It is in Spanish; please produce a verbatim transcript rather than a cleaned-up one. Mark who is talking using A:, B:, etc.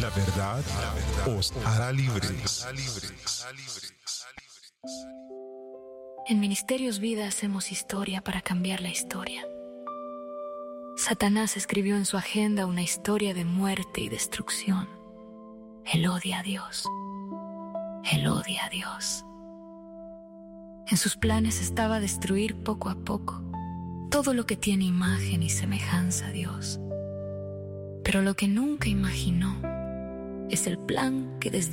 A: La verdad os hará libres.
B: En Ministerios Vida hacemos historia para cambiar la historia. Satanás escribió en su agenda una historia de muerte y destrucción. Él odia a Dios. Él odia a Dios. En sus planes estaba destruir poco a poco todo lo que tiene imagen y semejanza a Dios. Pero lo que nunca imaginó es el plan que desde